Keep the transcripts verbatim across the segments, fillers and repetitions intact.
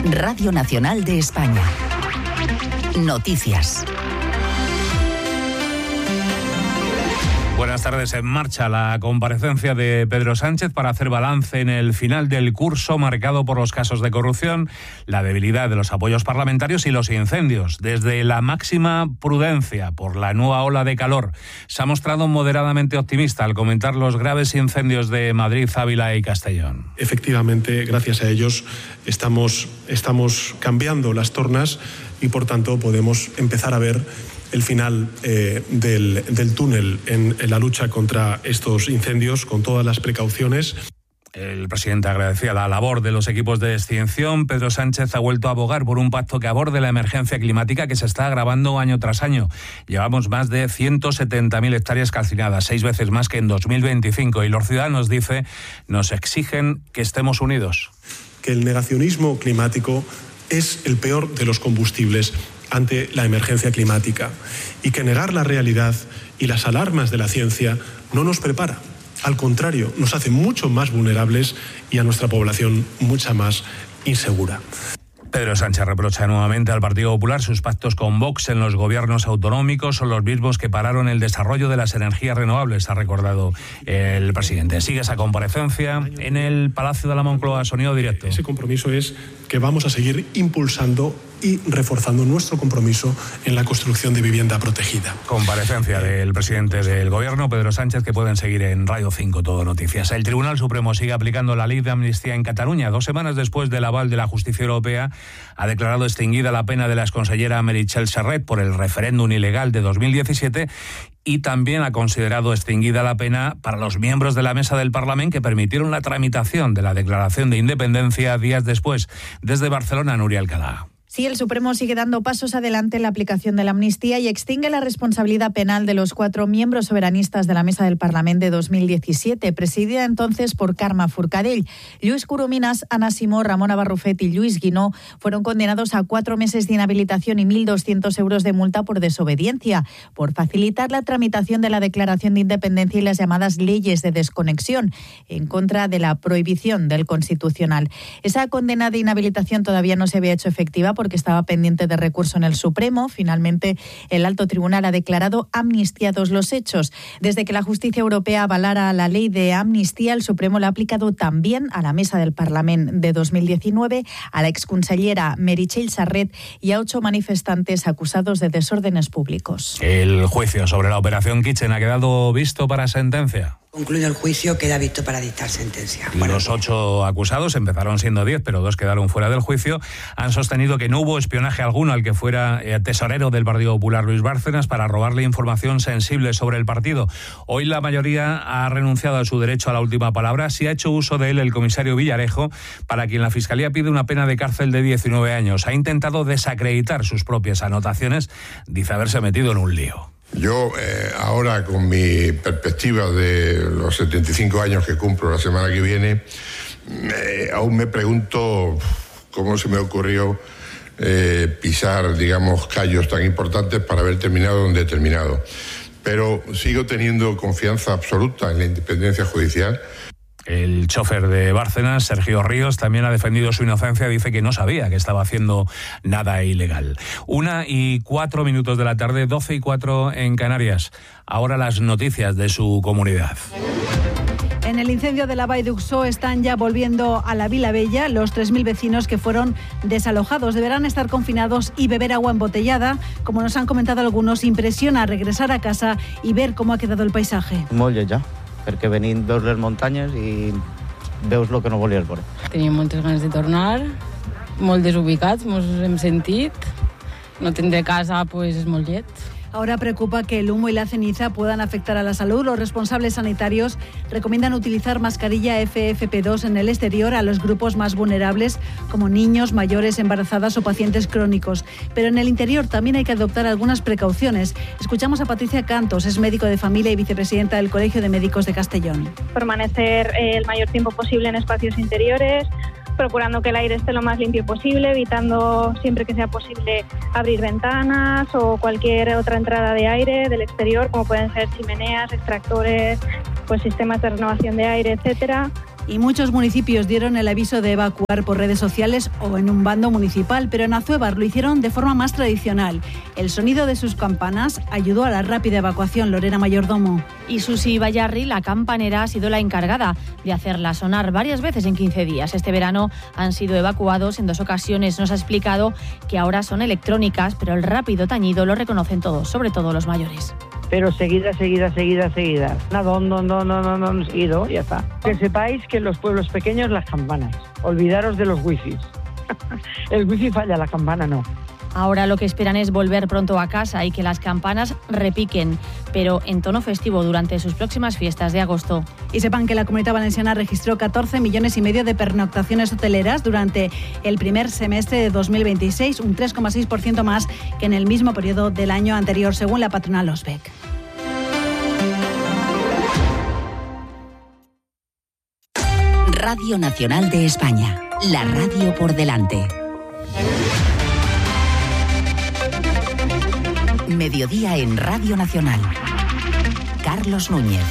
Radio Nacional de España. Noticias. Buenas tardes. En marcha la comparecencia de Pedro Sánchez para hacer balance en el final del curso marcado por los casos de corrupción, la debilidad de los apoyos parlamentarios y los incendios. Desde la máxima prudencia por la nueva ola de calor, se ha mostrado moderadamente optimista al comentar los graves incendios de Madrid, Ávila y Castellón. Efectivamente, gracias a ellos estamos, estamos cambiando las tornas y, por tanto, podemos empezar a ver el final eh, del, del túnel en, en la lucha contra estos incendios con todas las precauciones. El presidente agradecía la labor de los equipos de extinción. Pedro Sánchez ha vuelto a abogar por un pacto que aborde la emergencia climática que se está agravando año tras año. Llevamos más de ciento setenta mil hectáreas calcinadas, seis veces más que en dos mil veinticinco. Y los ciudadanos, dice, nos exigen que estemos unidos. Que el negacionismo climático es el peor de los combustibles ante la emergencia climática y que negar la realidad y las alarmas de la ciencia no nos prepara. Al contrario, nos hace mucho más vulnerables y a nuestra población mucha más insegura. Pedro Sánchez reprocha nuevamente al Partido Popular sus pactos con Vox en los gobiernos autonómicos. Son los mismos que pararon el desarrollo de las energías renovables, ha recordado el presidente. Sigue esa comparecencia en el Palacio de la Moncloa. Sonido directo. Ese compromiso es que vamos a seguir impulsando y reforzando nuestro compromiso en la construcción de vivienda protegida. Comparecencia del presidente del Gobierno, Pedro Sánchez, que pueden seguir en Radio cinco Todo Noticias. El Tribunal Supremo sigue aplicando la ley de amnistía en Cataluña. Dos semanas después del aval de la Justicia Europea, ha declarado extinguida la pena de la exconsellera Meritxell Serret por el referéndum ilegal de dos mil diecisiete y también ha considerado extinguida la pena para los miembros de la mesa del Parlamento que permitieron la tramitación de la declaración de independencia días después. Desde Barcelona, Nuria Alcalá. Sí, el Supremo sigue dando pasos adelante en la aplicación de la amnistía y extingue la responsabilidad penal de los cuatro miembros soberanistas de la Mesa del Parlamento de dos mil diecisiete, presidida entonces por Carme Forcadell. Lluís Corominas, Ana Simó, Ramona Barrufet y Lluís Guinó fueron condenados a cuatro meses de inhabilitación y mil doscientos euros de multa por desobediencia, por facilitar la tramitación de la declaración de independencia y las llamadas leyes de desconexión, en contra de la prohibición del Constitucional. Esa condena de inhabilitación todavía no se había hecho efectiva porque estaba pendiente de recurso en el Supremo. Finalmente, el Alto Tribunal ha declarado amnistiados los hechos. Desde que la justicia europea avalara la ley de amnistía, el Supremo la ha aplicado también a la Mesa del Parlamento de dos mil diecinueve, a la exconsellera Meritxell Serret y a ocho manifestantes acusados de desórdenes públicos. El juicio sobre la operación Kitchen ha quedado visto para sentencia. Concluido el juicio, queda visto para dictar sentencia. Bueno, los ocho acusados, empezaron siendo diez, pero dos quedaron fuera del juicio, han sostenido que no hubo espionaje alguno al que fuera eh, tesorero del Partido Popular, Luis Bárcenas, para robarle información sensible sobre el partido. Hoy la mayoría ha renunciado a su derecho a la última palabra. Sí ha hecho uso de él el comisario Villarejo, para quien la Fiscalía pide una pena de cárcel de diecinueve años. Ha intentado desacreditar sus propias anotaciones, dice haberse metido en un lío. Yo eh, ahora, con mi perspectiva de los setenta y cinco años que cumplo la semana que viene, eh, aún me pregunto cómo se me ocurrió eh, pisar, digamos, callos tan importantes para haber terminado donde he terminado. Pero sigo teniendo confianza absoluta en la independencia judicial. El chofer de Bárcenas, Sergio Ríos, también ha defendido su inocencia. Dice que no sabía que estaba haciendo nada ilegal. Una y cuatro minutos de la tarde, doce y cuatro en Canarias. Ahora las noticias de su comunidad. En el incendio de la Vall d'Uxó están ya volviendo a la Vila Bella. Los tres mil vecinos que fueron desalojados deberán estar confinados y beber agua embotellada. Como nos han comentado algunos, impresiona regresar a casa y ver cómo ha quedado el paisaje. Molt ja. Perquè venim veus les muntanyes i veus el que no volies veure. Teníem moltes ganes de tornar, molt desubicats, mos hem sentit. No tindre casa, pues, és molt llet. Ahora preocupa que el humo y la ceniza puedan afectar a la salud. Los responsables sanitarios recomiendan utilizar mascarilla F F P dos en el exterior a los grupos más vulnerables, como niños, mayores, embarazadas o pacientes crónicos. Pero en el interior también hay que adoptar algunas precauciones. Escuchamos a Patricia Cantos, es médico de familia y vicepresidenta del Colegio de Médicos de Castellón. Permanecer el mayor tiempo posible en espacios interiores, procurando que el aire esté lo más limpio posible, evitando siempre que sea posible abrir ventanas o cualquier otra entrada de aire del exterior, como pueden ser chimeneas, extractores, pues sistemas de renovación de aire, etcétera. Y muchos municipios dieron el aviso de evacuar por redes sociales o en un bando municipal, pero en Azuévar lo hicieron de forma más tradicional. El sonido de sus campanas ayudó a la rápida evacuación. Lorena Mayordomo. Y Susi Bayarri, la campanera, ha sido la encargada de hacerla sonar varias veces en quince días. Este verano han sido evacuados en dos ocasiones. Nos ha explicado que ahora son electrónicas, pero el rápido tañido lo reconocen todos, sobre todo los mayores. Pero seguida, seguida, seguida, seguida. Nada, no, no, no, no, no, seguido, ya está. Que sepáis que en los pueblos pequeños las campanas. Olvidaros de los wifis. El wifi falla, la campana no. Ahora lo que esperan es volver pronto a casa y que las campanas repiquen, pero en tono festivo durante sus próximas fiestas de agosto. Y sepan que la Comunitat Valenciana registró catorce millones y medio de pernoctaciones hoteleras durante el primer semestre de dos mil veintiséis, un tres coma seis por ciento más que en el mismo periodo del año anterior, según la patronal Osbec. Radio Nacional de España, la radio por delante. Mediodía en Radio Nacional. Carlos Núñez.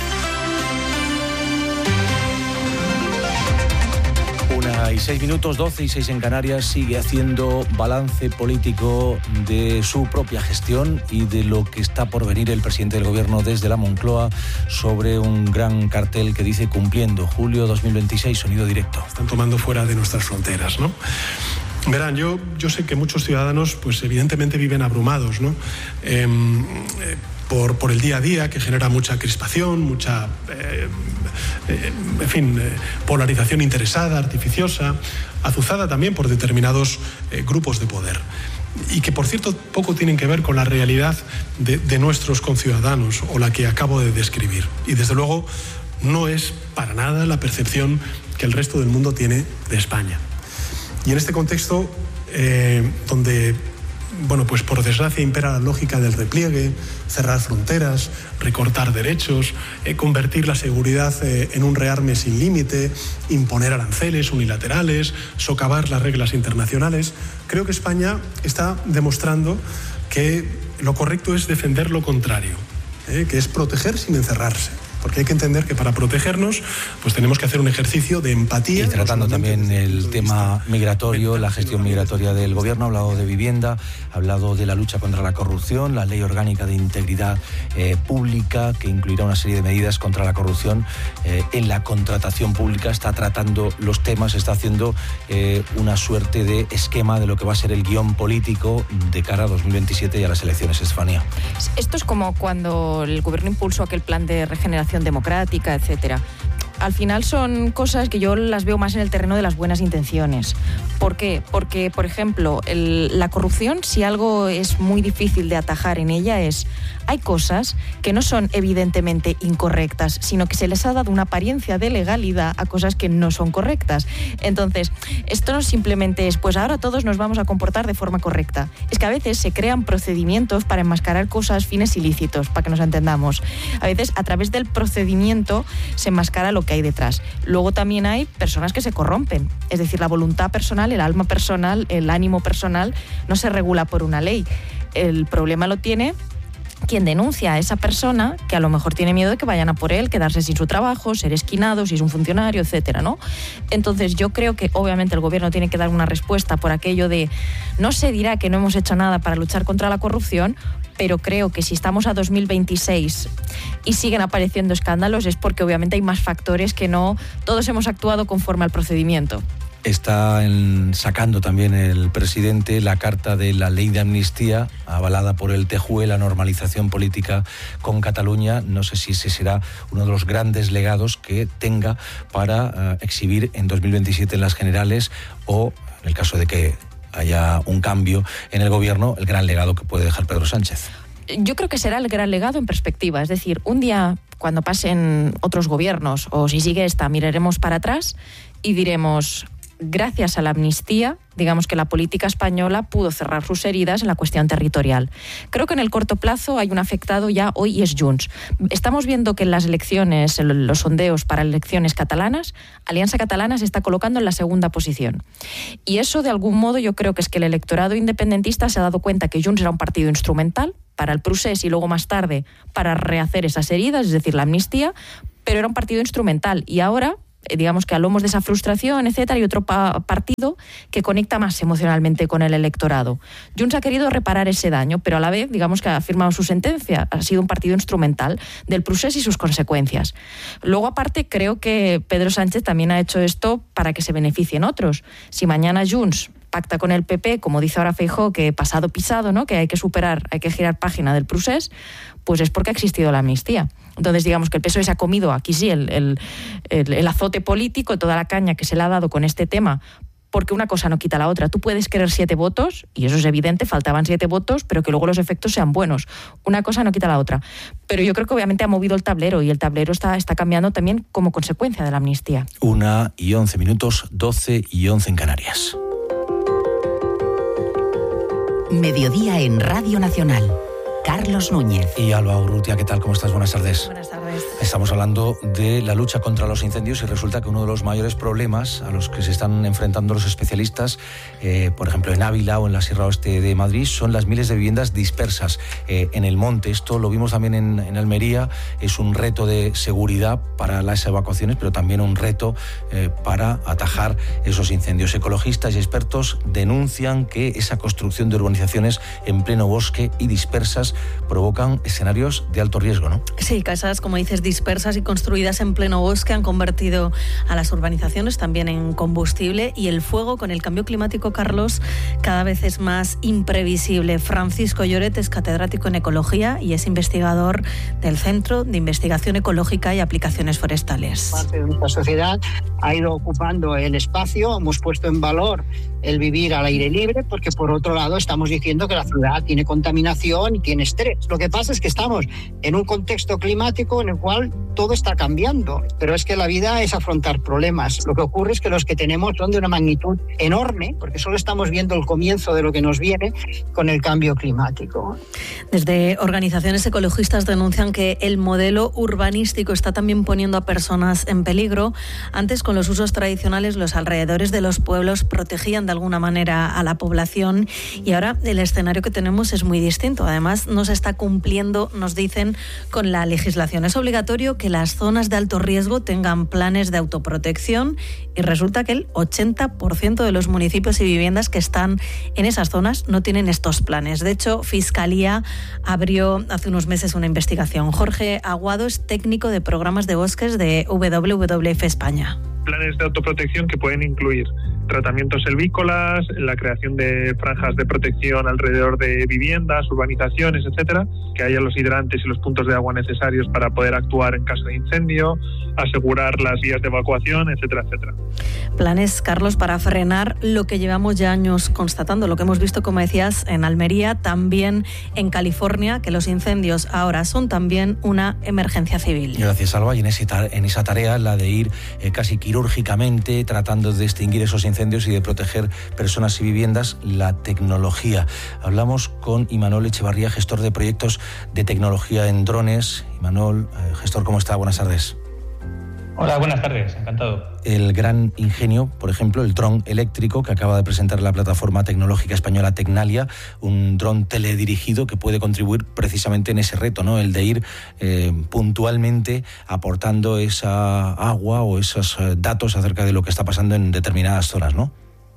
Una y seis minutos, doce y seis en Canarias, sigue haciendo balance político de su propia gestión y de lo que está por venir el presidente del gobierno desde la Moncloa sobre un gran cartel que dice cumpliendo julio dos mil veintiséis, sonido directo. Están tomando fuera de nuestras fronteras, ¿no? Verán, yo, yo sé que muchos ciudadanos, pues evidentemente viven abrumados, ¿no? Eh, eh, por, por el día a día, que genera mucha crispación, mucha, eh, eh, en fin, eh, polarización interesada, artificiosa, azuzada también por determinados eh, grupos de poder. Y que, por cierto, poco tienen que ver con la realidad de, de nuestros conciudadanos, o la que acabo de describir. Y, desde luego, no es para nada la percepción que el resto del mundo tiene de España. Y en este contexto, eh, donde, bueno, pues por desgracia impera la lógica del repliegue, cerrar fronteras, recortar derechos, eh, convertir la seguridad eh, en un rearme sin límite, imponer aranceles unilaterales, socavar las reglas internacionales, creo que España está demostrando que lo correcto es defender lo contrario, eh, que es proteger sin encerrarse. Porque hay que entender que para protegernos pues tenemos que hacer un ejercicio de empatía. Y tratando también el tema migratorio, la gestión migratoria del gobierno, ha hablado de vivienda, ha hablado de la lucha contra la corrupción, la ley orgánica de integridad eh, pública, que incluirá una serie de medidas contra la corrupción eh, en la contratación pública. Está tratando los temas, está haciendo eh, una suerte de esquema de lo que va a ser el guión político de cara a dos mil veintisiete y a las elecciones, Estefanía. Esto es como cuando el gobierno impulsó aquel plan de regeneración democrática, etcétera. Al final son cosas que yo las veo más en el terreno de las buenas intenciones. ¿Por qué? Porque, por ejemplo, el, la corrupción, si algo es muy difícil de atajar en ella, es hay cosas que no son evidentemente incorrectas, sino que se les ha dado una apariencia de legalidad a cosas que no son correctas. Entonces, esto no simplemente es, pues ahora todos nos vamos a comportar de forma correcta. Es que a veces se crean procedimientos para enmascarar cosas, fines ilícitos, para que nos entendamos. A veces, a través del procedimiento, se enmascara lo que hay detrás. Luego también hay personas que se corrompen. Es decir, la voluntad personal, el alma personal, el ánimo personal, no se regula por una ley. El problema lo tiene quien denuncia a esa persona, que a lo mejor tiene miedo de que vayan a por él, quedarse sin su trabajo, ser esquinado, si es un funcionario, etcétera, ¿no? Entonces yo creo que obviamente el gobierno tiene que dar una respuesta por aquello de no se dirá que no hemos hecho nada para luchar contra la corrupción, pero creo que si estamos a dos mil veintiséis y siguen apareciendo escándalos es porque obviamente hay más factores que no todos hemos actuado conforme al procedimiento. Está en, sacando también el presidente la carta de la ley de amnistía avalada por el T J U E, la normalización política con Cataluña. No sé si ese será uno de los grandes legados que tenga para uh, exhibir en dos mil veintisiete en las generales, o en el caso de que haya un cambio en el gobierno, el gran legado que puede dejar Pedro Sánchez. Yo creo que será el gran legado en perspectiva. Es decir, un día cuando pasen otros gobiernos, o si sigue esta, miraremos para atrás y diremos, gracias a la amnistía, digamos que la política española pudo cerrar sus heridas en la cuestión territorial. Creo que en el corto plazo hay un afectado ya hoy y es Junts. Estamos viendo que en las elecciones, en los sondeos para elecciones catalanas, Alianza Catalana se está colocando en la segunda posición. Y eso, de algún modo, yo creo que es que el electorado independentista se ha dado cuenta que Junts era un partido instrumental para el procés y luego más tarde para rehacer esas heridas, es decir, la amnistía, pero era un partido instrumental y ahora digamos que a lomos de esa frustración, etcétera, y otro pa- partido que conecta más emocionalmente con el electorado. Junts ha querido reparar ese daño, pero a la vez, digamos que ha firmado su sentencia, ha sido un partido instrumental del procés y sus consecuencias. Luego, aparte, creo que Pedro Sánchez también ha hecho esto para que se beneficien otros. Si mañana Junts pacta con el P P, como dice ahora Feijóo, que pasado pisado, ¿no?, que hay que superar, hay que girar página del procés, pues es porque ha existido la amnistía. Entonces, digamos que el P S O E se ha comido aquí sí el, el, el, el azote político, toda la caña que se le ha dado con este tema, porque una cosa no quita la otra. Tú puedes querer siete votos, y eso es evidente, faltaban siete votos, pero que luego los efectos sean buenos. Una cosa no quita la otra. Pero yo creo que obviamente ha movido el tablero, y el tablero está, está cambiando también como consecuencia de la amnistía. Una y once minutos, doce y once en Canarias. Mediodía en Radio Nacional. Carlos Núñez. Y Alba Urrutia, ¿qué tal? ¿Cómo estás? Buenas tardes. Buenas tardes. Estamos hablando de la lucha contra los incendios y resulta que uno de los mayores problemas a los que se están enfrentando los especialistas, eh, por ejemplo en Ávila o en la Sierra Oeste de Madrid, son las miles de viviendas dispersas eh, en el monte. Esto lo vimos también en, en Almería. Es un reto de seguridad para las evacuaciones, pero también un reto eh, para atajar esos incendios. Ecologistas y expertos denuncian que esa construcción de urbanizaciones en pleno bosque y dispersas provocan escenarios de alto riesgo, ¿no? Sí, casas, como dices, dispersas y construidas en pleno bosque han convertido a las urbanizaciones también en combustible, y el fuego, con el cambio climático, Carlos, cada vez es más imprevisible. Francisco Lloret es catedrático en ecología y es investigador del Centro de Investigación Ecológica y Aplicaciones Forestales. Parte de nuestra sociedad ha ido ocupando el espacio, hemos puesto en valor el vivir al aire libre, porque por otro lado estamos diciendo que la ciudad tiene contaminación y tiene estrés. Lo que pasa es que estamos en un contexto climático en el cual todo está cambiando, pero es que la vida es afrontar problemas. Lo que ocurre es que los que tenemos son de una magnitud enorme, porque solo estamos viendo el comienzo de lo que nos viene con el cambio climático. Desde organizaciones ecologistas denuncian que el modelo urbanístico está también poniendo a personas en peligro. Antes, con los usos tradicionales, los alrededores de los pueblos protegían de alguna manera a la población, y ahora el escenario que tenemos es muy distinto. Además, no se está cumpliendo, nos dicen, con la legislación. Es obligatorio que las zonas de alto riesgo tengan planes de autoprotección, y resulta que el ochenta por ciento de los municipios y viviendas que están en esas zonas no tienen estos planes. De hecho, Fiscalía abrió hace unos meses una investigación. Jorge Aguado es técnico de programas de bosques de W W F España. Planes de autoprotección que pueden incluir tratamientos selvícolas, la creación de franjas de protección alrededor de viviendas, urbanizaciones, etcétera, que haya los hidrantes y los puntos de agua necesarios para poder actuar en caso de incendio, asegurar las vías de evacuación, etcétera, etcétera. Planes, Carlos, para frenar lo que llevamos ya años constatando, lo que hemos visto, como decías, en Almería, también en California, que los incendios ahora son también una emergencia civil. Gracias, Alba. Y en, ese tar- en esa tarea, la de ir eh, casi quirúrgicamente tratando de extinguir esos incendios y de proteger personas y viviendas, la tecnología. Hablamos con Imanol Echevarría, gestor de proyectos de tecnología en drones. Imanol, eh, gestor, ¿cómo está? Buenas tardes. Hola, buenas tardes, encantado. El gran ingenio, por ejemplo, el dron eléctrico que acaba de presentar la plataforma tecnológica española Tecnalia, un dron teledirigido que puede contribuir precisamente en ese reto, ¿no? El de ir eh, puntualmente aportando esa agua o esos eh, datos acerca de lo que está pasando en determinadas zonas, ¿no?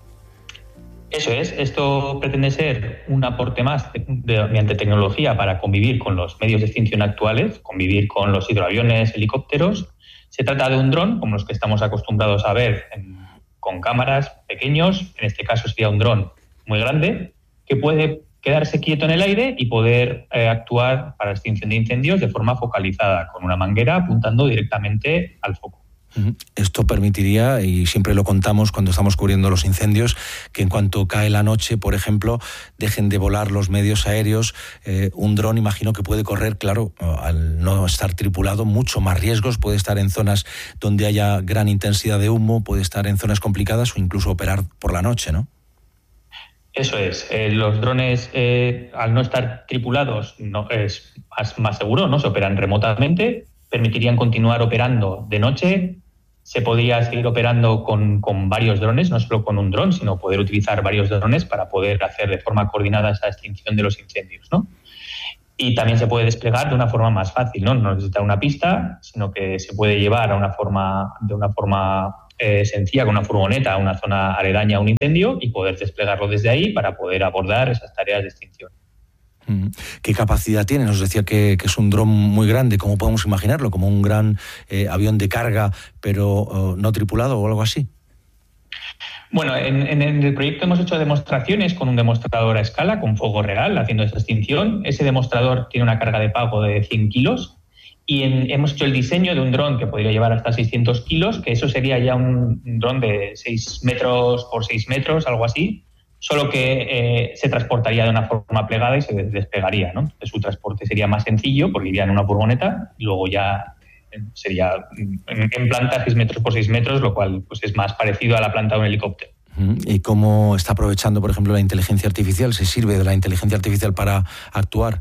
Eso es, esto pretende ser un aporte más de, de, mediante tecnología para convivir con los medios de extinción actuales, convivir con los hidroaviones, helicópteros. Se trata de un dron, como los que estamos acostumbrados a ver, en, con cámaras pequeños. En este caso sería un dron muy grande, que puede quedarse quieto en el aire y poder eh, actuar para la extinción de incendios de forma focalizada, con una manguera apuntando directamente al foco. Esto permitiría, y siempre lo contamos cuando estamos cubriendo los incendios, que en cuanto cae la noche, por ejemplo, dejen de volar los medios aéreos. Eh, un dron, imagino que puede correr, claro, al no estar tripulado, mucho más riesgos. Puede estar en zonas donde haya gran intensidad de humo, puede estar en zonas complicadas o incluso operar por la noche, ¿no? Eso es. Eh, los drones, eh, al no estar tripulados, no es más, más seguro, ¿no? Se operan remotamente, permitirían continuar operando de noche. Se podría seguir operando con, con varios drones, no solo con un dron, sino poder utilizar varios drones para poder hacer de forma coordinada esa extinción de los incendios, ¿no? y también se puede desplegar de una forma más fácil, ¿no? No necesita una pista, sino que se puede llevar a una forma, de una forma eh, sencilla, con una furgoneta a una zona aledaña a un incendio y poder desplegarlo desde ahí para poder abordar esas tareas de extinción. ¿Qué capacidad tiene? Nos decía que, que es un dron muy grande. ¿Cómo podemos imaginarlo? ¿Como un gran eh, avión de carga, pero uh, no tripulado o algo así? Bueno, en, en el proyecto hemos hecho demostraciones con un demostrador a escala, con fuego real, haciendo esa extinción. Ese demostrador tiene una carga de pago de cien kilos y en, hemos hecho el diseño de un dron que podría llevar hasta seiscientos kilos, que eso sería ya un, un dron de seis metros por seis metros, algo así, solo que eh, se transportaría de una forma plegada y se despegaría, ¿no? Entonces, su transporte sería más sencillo porque iría en una furgoneta y luego ya sería en, en planta seis metros por seis metros, lo cual pues es más parecido a la planta de un helicóptero. ¿Y cómo está aprovechando, por ejemplo, la inteligencia artificial? ¿Se sirve de la inteligencia artificial para actuar?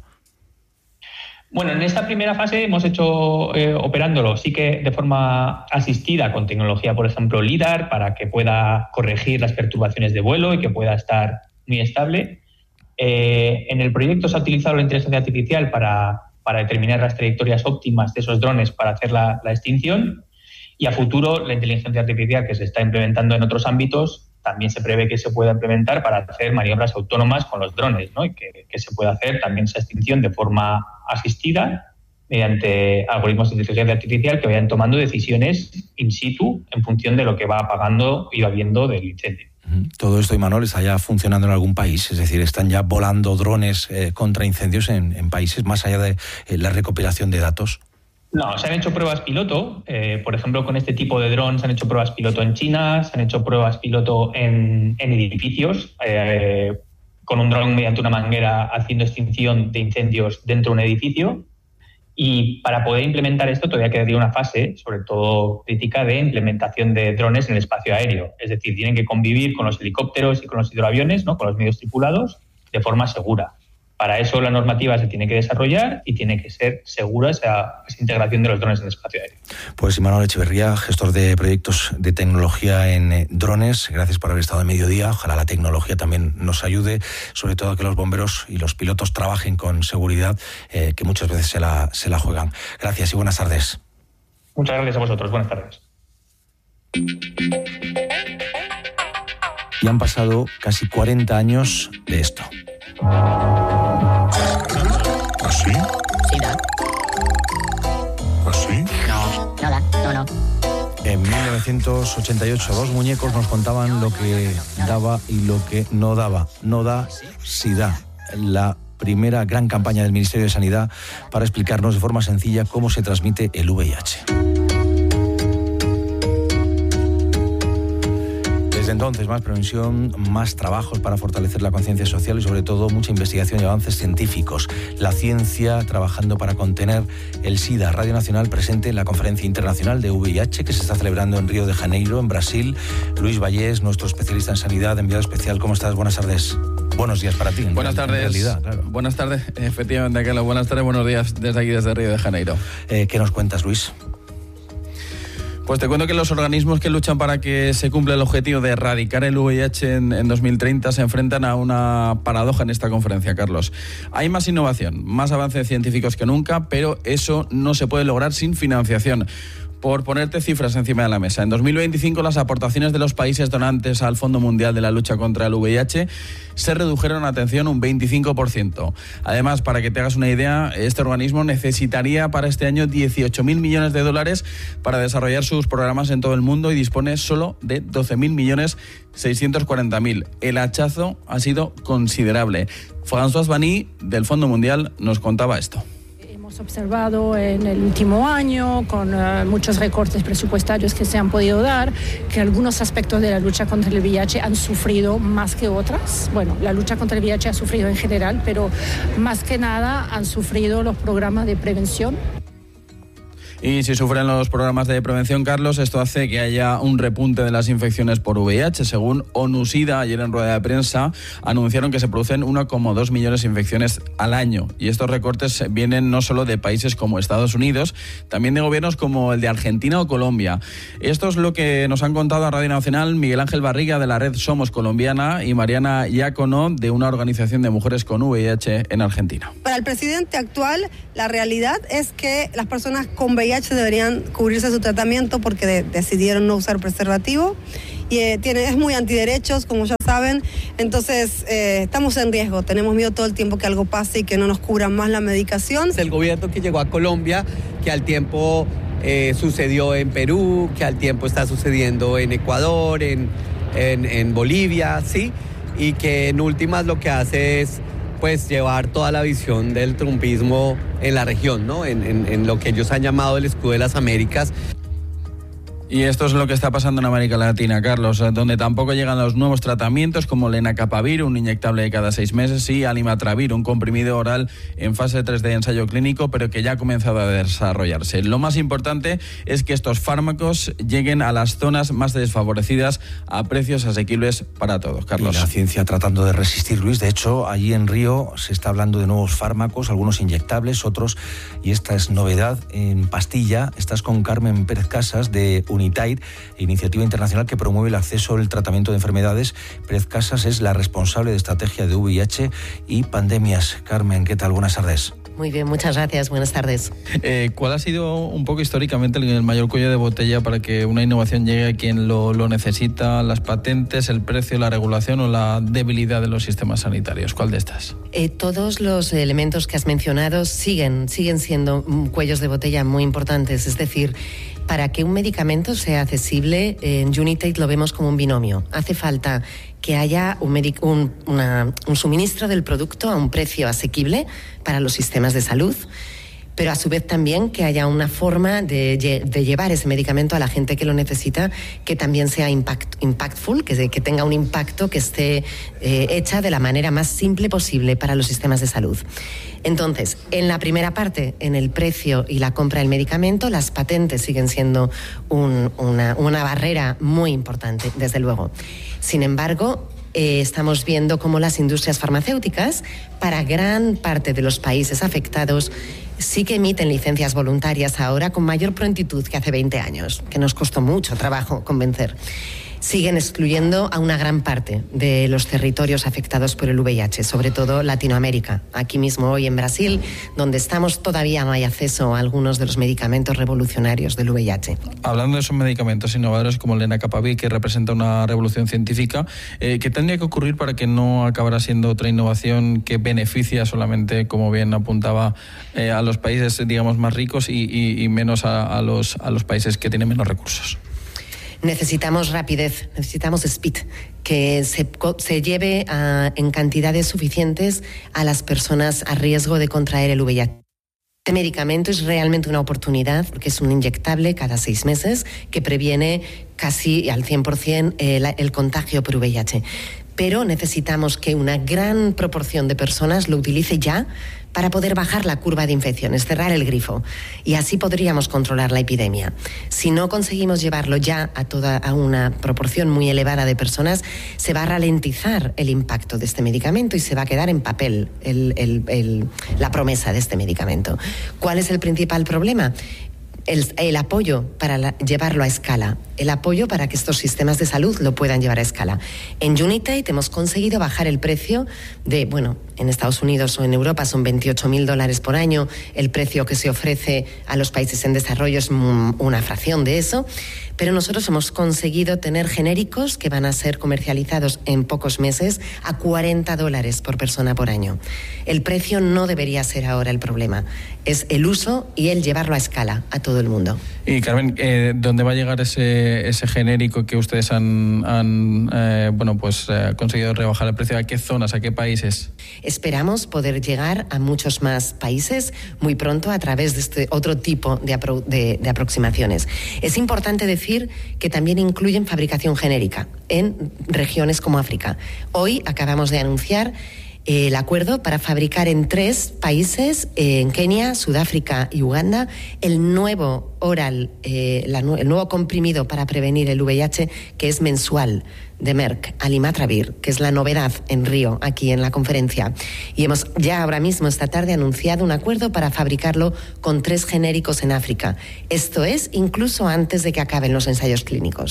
Bueno, en esta primera fase hemos hecho eh, operándolo sí que de forma asistida con tecnología, por ejemplo, LIDAR, para que pueda corregir las perturbaciones de vuelo y que pueda estar muy estable. Eh, en el proyecto se ha utilizado la inteligencia artificial para, para determinar las trayectorias óptimas de esos drones para hacer la, la extinción, y a futuro la inteligencia artificial que se está implementando en otros ámbitos también se prevé que se pueda implementar para hacer maniobras autónomas con los drones, ¿no? Y que, que se pueda hacer también esa extinción de forma asistida mediante algoritmos de inteligencia artificial que vayan tomando decisiones in situ en función de lo que va apagando y va viendo del incendio. Todo esto, Imanol, está ya funcionando en algún país, es decir, están ya volando drones eh, contra incendios en, en países más allá de eh, la recopilación de datos. No, se han hecho pruebas piloto, eh, por ejemplo, con este tipo de drones se han hecho pruebas piloto en China, se han hecho pruebas piloto en, en edificios, eh, con un dron mediante una manguera haciendo extinción de incendios dentro de un edificio. Y para poder implementar esto todavía quedaría una fase, sobre todo crítica, de implementación de drones en el espacio aéreo. Es decir, tienen que convivir con los helicópteros y con los hidroaviones, ¿no? Con los medios tripulados, de forma segura. Para eso la normativa se tiene que desarrollar y tiene que ser segura esa, esa integración de los drones en el espacio aéreo. Pues Imanol Echeverría, gestor de proyectos de tecnología en eh, drones, gracias por haber estado en Mediodía. Ojalá la tecnología también nos ayude, sobre todo a que los bomberos y los pilotos trabajen con seguridad, eh, que muchas veces se la, se la juegan. Gracias y buenas tardes. Muchas gracias a vosotros. Buenas tardes. Y han pasado casi cuarenta años de esto. ¿Así? Sí, da. ¿Así? No, no da, no, no. En mil novecientos ochenta y ocho, dos muñecos nos contaban lo que daba y lo que no daba. No da, sí da. La primera gran campaña del Ministerio de Sanidad para explicarnos de forma sencilla cómo se transmite el V I H. Desde entonces, más prevención, más trabajos para fortalecer la conciencia social y, sobre todo, mucha investigación y avances científicos. La ciencia trabajando para contener el SIDA. Radio Nacional presente en la Conferencia Internacional de V I H que se está celebrando en Río de Janeiro, en Brasil. Luis Vallés, nuestro especialista en sanidad, enviado especial. ¿Cómo estás? Buenas tardes. Buenos días para ti. Buenas en, tardes. En realidad, claro. Buenas tardes, efectivamente, Carlos. Buenas tardes, buenos días desde aquí, desde Río de Janeiro. Eh, ¿Qué nos cuentas, Luis? Pues te cuento que los organismos que luchan para que se cumpla el objetivo de erradicar el V I H en, en dos mil treinta se enfrentan a una paradoja en esta conferencia, Carlos. Hay más innovación, más avances científicos que nunca, pero eso no se puede lograr sin financiación. Por ponerte cifras encima de la mesa, en dos mil veinticinco las aportaciones de los países donantes al Fondo Mundial de la Lucha contra el V I H se redujeron, atención, un veinticinco por ciento. Además, para que te hagas una idea, este organismo necesitaría para este año dieciocho mil millones de dólares para desarrollar sus programas en todo el mundo y dispone solo de doce mil millones seiscientos cuarenta mil. El hachazo ha sido considerable. François Vanny, del Fondo Mundial, nos contaba esto. Hemos observado en el último año, con uh, muchos recortes presupuestarios que se han podido dar, que algunos aspectos de la lucha contra el V I H han sufrido más que otras. Bueno, la lucha contra el V I H ha sufrido en general, pero más que nada han sufrido los programas de prevención. Y si sufren los programas de prevención, Carlos, esto hace que haya un repunte de las infecciones por V I H. Según ONU-SIDA, ayer en rueda de prensa, anunciaron que se producen uno coma dos millones de infecciones al año. Y estos recortes vienen no solo de países como Estados Unidos, también de gobiernos como el de Argentina o Colombia. Esto es lo que nos han contado a Radio Nacional Miguel Ángel Barriga, de la red Somos Colombiana, y Mariana Iacono, de una organización de mujeres con V I H en Argentina. Para el presidente actual, la realidad es que las personas con V I H deberían cubrirse su tratamiento porque de- decidieron no usar preservativo. Y eh, tiene, es muy antiderechos, como ya saben, entonces eh, estamos en riesgo, tenemos miedo todo el tiempo que algo pase y que no nos cubran más la medicación. El gobierno que llegó a Colombia, que al tiempo eh, sucedió en Perú, que al tiempo está sucediendo en Ecuador, en, en, en Bolivia, ¿sí? Y que en últimas lo que hace es pues llevar toda la visión del trumpismo en la región, ¿no? En, en, en lo que ellos han llamado el escudo de las Américas. Y esto es lo que está pasando en América Latina, Carlos, donde tampoco llegan los nuevos tratamientos como lenacapavir, un inyectable de cada seis meses, y alimatravir, un comprimido oral en fase tres de ensayo clínico, pero que ya ha comenzado a desarrollarse. Lo más importante es que estos fármacos lleguen a las zonas más desfavorecidas a precios asequibles para todos, Carlos. Y la ciencia tratando de resistir, Luis. De hecho, allí en Río se está hablando de nuevos fármacos, algunos inyectables, otros, y esta es novedad, en pastilla. Estás con Carmen Pérez Casas de Unitaid, iniciativa internacional que promueve el acceso al tratamiento de enfermedades. Pérez Casas es la responsable de estrategia de V I H y pandemias. Carmen, ¿qué tal? Buenas tardes. Muy bien, muchas gracias. Buenas tardes. Eh, ¿Cuál ha sido un poco históricamente el, el mayor cuello de botella para que una innovación llegue a quien lo, lo necesita? ¿Las patentes, el precio, la regulación o la debilidad de los sistemas sanitarios? ¿Cuál de estas? Eh, todos los elementos que has mencionado siguen, siguen siendo mm, cuellos de botella muy importantes. Es decir, para que un medicamento sea accesible, eh, en Unitaid lo vemos como un binomio. Hace falta que haya un, medic- un, una, un suministro del producto a un precio asequible para los sistemas de salud, pero a su vez también que haya una forma de, lle- de llevar ese medicamento a la gente que lo necesita, que también sea impact, impactful, que, que tenga un impacto, que esté eh, hecha de la manera más simple posible para los sistemas de salud. Entonces, en la primera parte, en el precio y la compra del medicamento, las patentes siguen siendo un, una, una barrera muy importante, desde luego. Sin embargo, eh, estamos viendo cómo las industrias farmacéuticas, para gran parte de los países afectados, sí que emiten licencias voluntarias ahora con mayor prontitud que hace veinte años, que nos costó mucho trabajo convencer. Siguen excluyendo a una gran parte de los territorios afectados por el V I H, sobre todo Latinoamérica. Aquí mismo hoy en Brasil, donde estamos, todavía no hay acceso a algunos de los medicamentos revolucionarios del V I H. Hablando de esos medicamentos innovadores como el lenacapavir, que representa una revolución científica, eh, ¿qué tendría que ocurrir para que no acabara siendo otra innovación que beneficia solamente, como bien apuntaba, eh, a los países, digamos, más ricos y, y, y menos a, a, los, a los países que tienen menos recursos? Necesitamos rapidez, necesitamos speed, que se, se lleve a, en cantidades suficientes a las personas a riesgo de contraer el V I H. Este medicamento es realmente una oportunidad porque es un inyectable cada seis meses que previene casi al cien por ciento el, el contagio por V I H. Pero necesitamos que una gran proporción de personas lo utilice ya para poder bajar la curva de infecciones, cerrar el grifo, y así podríamos controlar la epidemia. Si no conseguimos llevarlo ya a toda a una proporción muy elevada de personas, se va a ralentizar el impacto de este medicamento y se va a quedar en papel el, el, el, la promesa de este medicamento. ¿Cuál es el principal problema? El, el apoyo para la, llevarlo a escala, el apoyo para que estos sistemas de salud lo puedan llevar a escala. En Unitaid hemos conseguido bajar el precio de, bueno, en Estados Unidos o en Europa son veintiocho mil dólares por año, el precio que se ofrece a los países en desarrollo es una fracción de eso, pero nosotros hemos conseguido tener genéricos que van a ser comercializados en pocos meses a cuarenta dólares por persona por año. El precio no debería ser ahora el problema, es el uso y el llevarlo a escala a todo el mundo. Y Carmen, eh, ¿dónde va a llegar ese, ese genérico que ustedes han, han eh, bueno, pues, eh, conseguido rebajar el precio? ¿A qué zonas, a qué países? Esperamos poder llegar a muchos más países muy pronto a través de este otro tipo de, apro- de, de aproximaciones. Es importante decir que también incluyen fabricación genérica en regiones como África. Hoy acabamos de anunciar el acuerdo para fabricar en tres países, en Kenia, Sudáfrica y Uganda, el nuevo oral, eh, la, el nuevo comprimido para prevenir el V I H, que es mensual, de Merck, alimatravir, que es la novedad en Río, aquí en la conferencia. Y hemos ya ahora mismo, esta tarde, anunciado un acuerdo para fabricarlo con tres genéricos en África. Esto es incluso antes de que acaben los ensayos clínicos.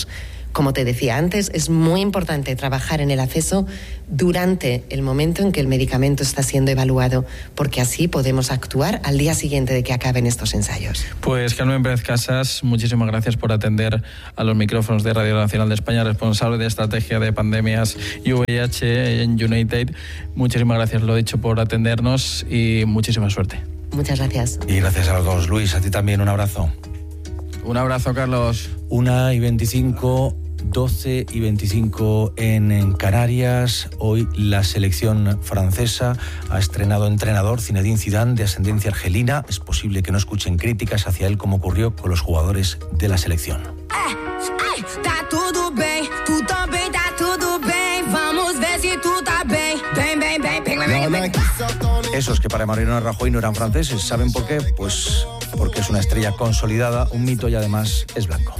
Como te decía antes, es muy importante trabajar en el acceso durante el momento en que el medicamento está siendo evaluado, porque así podemos actuar al día siguiente de que acaben estos ensayos. Pues Carmen Pérez Casas, muchísimas gracias por atender a los micrófonos de Radio Nacional de España, responsable de estrategia de pandemias y V I H en United. Muchísimas gracias, lo dicho, por atendernos y muchísima suerte. Muchas gracias. Y gracias a los dos. Luis, a ti también un abrazo. Un abrazo, Carlos. Una y veinticinco, doce y veinticinco en, en Canarias. Hoy la selección francesa ha estrenado entrenador, Zinedine Zidane, de ascendencia argelina. Es posible que no escuchen críticas hacia él, como ocurrió con los jugadores de la selección. Tá tudo bem, tu também tá tudo bem. Vamos ver si tu tá bem, bem, bem, bem, bem, bem, bem. Esos que para Mariano Rajoy no eran franceses, ¿saben por qué? Pues porque es una estrella consolidada, un mito y además es blanco.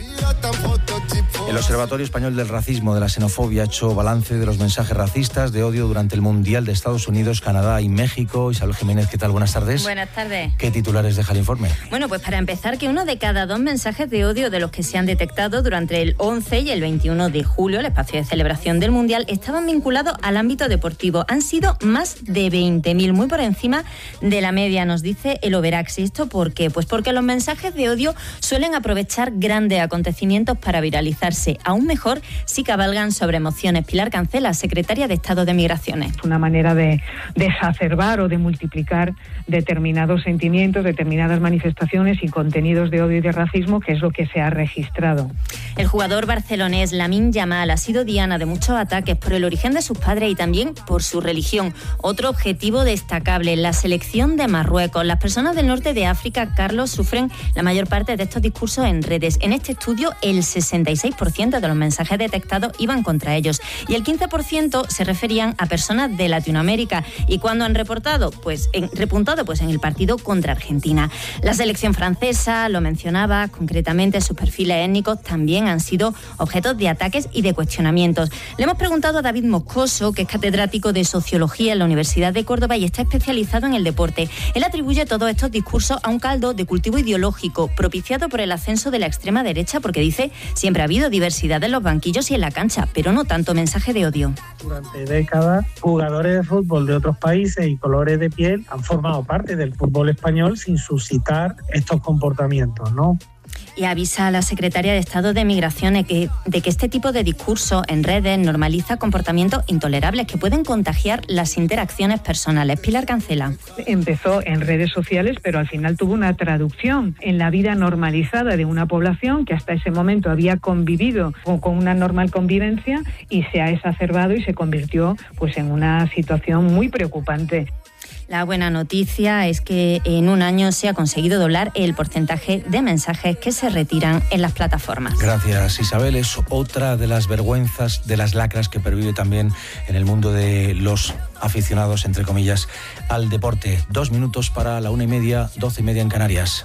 El Observatorio Español del Racismo, de la Xenofobia, ha hecho balance de los mensajes racistas de odio durante el Mundial de Estados Unidos, Canadá y México. Isabel Jiménez, ¿qué tal? Buenas tardes. Buenas tardes. ¿Qué titulares deja el informe? Bueno, pues para empezar, que uno de cada dos mensajes de odio de los que se han detectado durante el once y el veintiuno de julio, el espacio de celebración del Mundial, estaban vinculados al ámbito deportivo. Han sido más de veinte mil, muy por encima de la media, nos dice el Overax. ¿Y esto por qué? Pues porque los mensajes de odio suelen aprovechar grandes acontecimientos para viralizarse. Aún mejor si cabalgan sobre emociones. Pilar Cancela, secretaria de Estado de Migraciones. Una manera de desacerbar o de multiplicar determinados sentimientos, determinadas manifestaciones y contenidos de odio y de racismo, que es lo que se ha registrado. El jugador barcelonés Lamine Yamal ha sido diana de muchos ataques por el origen de sus padres y también por su religión. Otro objetivo destacable, la selección de Marruecos. Las personas del norte de África, Carlos, sufren la mayor parte de estos discursos en redes. En este estudio, el sesenta y seis por ciento de los mensajes detectados iban contra ellos y el quince por ciento se referían a personas de Latinoamérica. ¿Y cuándo han reportado? Pues en, repuntado pues en el partido contra Argentina. La selección francesa, lo mencionaba, concretamente sus perfiles étnicos también han sido objetos de ataques y de cuestionamientos. Le hemos preguntado a David Moscoso, que es catedrático de Sociología en la Universidad de Córdoba y está especializado en el deporte. Él atribuye todos estos discursos a un caldo de cultivo ideológico propiciado por el ascenso de la extrema derecha, porque dice, siempre ha habido diversidad en los banquillos y en la cancha, pero no tanto mensaje de odio. Durante décadas, jugadores de fútbol de otros países y colores de piel han formado parte del fútbol español sin suscitar estos comportamientos, ¿no? Y avisa a la secretaria de Estado de Migraciones que, de que este tipo de discurso en redes normaliza comportamientos intolerables que pueden contagiar las interacciones personales. Pilar Cancela. Empezó en redes sociales, pero al final tuvo una traducción en la vida normalizada de una población que hasta ese momento había convivido con, con una normal convivencia y se ha exacerbado y se convirtió pues en una situación muy preocupante. La buena noticia es que en un año se ha conseguido doblar el porcentaje de mensajes que se retiran en las plataformas. Gracias, Isabel. Es otra de las vergüenzas, de las lacras que pervive también en el mundo de los aficionados, entre comillas, al deporte. Dos minutos para la una y media, doce y media en Canarias.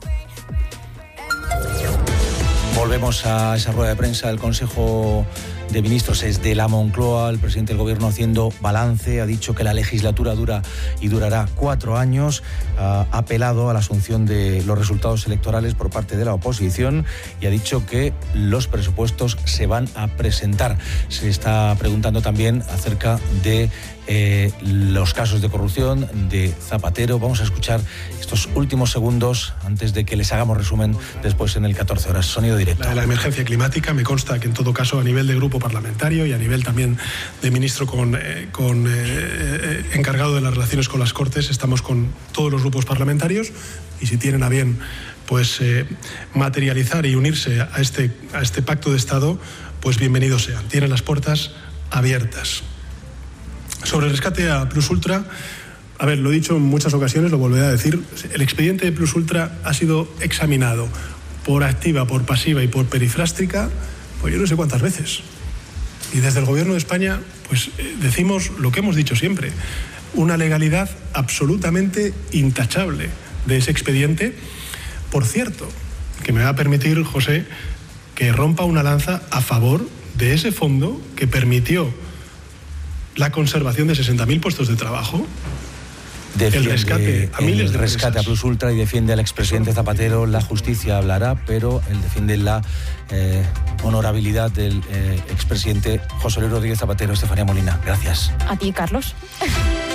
Volvemos a esa rueda de prensa del Consejo de Ministros. Es de la Moncloa, el presidente del Gobierno haciendo balance. Ha dicho que la legislatura dura y durará cuatro años. Ha apelado a la asunción de los resultados electorales por parte de la oposición y ha dicho que los presupuestos se van a presentar. Se está preguntando también acerca de eh, los casos de corrupción de Zapatero. Vamos a escuchar estos últimos segundos antes de que les hagamos resumen después en el catorce horas. Sonido directo. La, la emergencia climática, me consta que en todo caso a nivel de grupo parlamentario y a nivel también de ministro con, eh, con eh, eh, encargado de las relaciones con las Cortes, estamos con todos los grupos parlamentarios y si tienen a bien pues eh, materializar y unirse a este, a este pacto de Estado, pues bienvenidos sean. Tienen las puertas abiertas. Sobre el rescate a Plus Ultra, a ver, lo he dicho en muchas ocasiones, lo volveré a decir, el expediente de Plus Ultra ha sido examinado por activa, por pasiva y por perifrástica, pues yo no sé cuántas veces. Y desde el Gobierno de España, pues eh, decimos lo que hemos dicho siempre, una legalidad absolutamente intachable de ese expediente. Por cierto, que me va a permitir, José, que rompa una lanza a favor de ese fondo que permitió la conservación de sesenta mil puestos de trabajo, defiende el rescate a miles el de rescate presas. a Plus Ultra y defiende al expresidente Zapatero. La justicia hablará, pero él defiende la eh, honorabilidad del eh, expresidente José Luis Rodríguez Zapatero. Estefanía Molina, gracias. A ti, Carlos.